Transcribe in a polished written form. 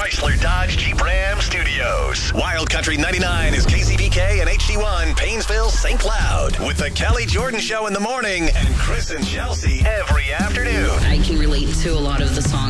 Chrysler Dodge Jeep Ram Studios. Wild Country 99 is KCBK and HD1 Paynesville, St. Cloud. With the Kelly Jordan Show in the morning and Chris and Chelsea every afternoon. I can relate to a lot of the songs.